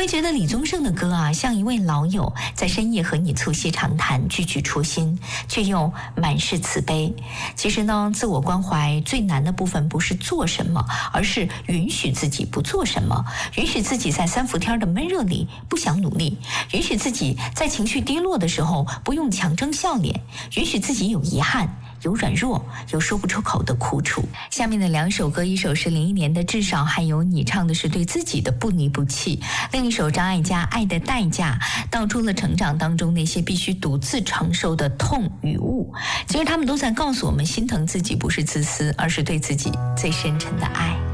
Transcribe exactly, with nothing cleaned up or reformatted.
觉得李宗盛的歌啊，像一位老友在深夜和你促膝长谈，句句初心，却又满是慈悲。其实呢，自我关怀最难的部分不是做什么，而是允许自己不做什么，允许自己在三伏天的闷热里不想努力，允许自己在情绪低落的时候不用强争笑脸，允许自己有遗憾，有软弱，有说不出口的苦楚。下面的两首歌，一首是零一年的《至少还有你》，唱的是对自己的不离不弃；另一首张艾嘉《爱的代价》，道出了成长当中那些必须独自承受的痛与悟。其实他们都在告诉我们，心疼自己不是自私，而是对自己最深沉的爱。